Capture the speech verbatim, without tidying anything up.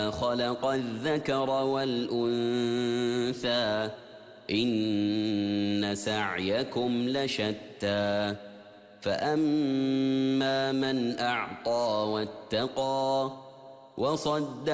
خلق الذكر والأنثى إن سعيكم لشتى فأما من أعطى واتقى وصدق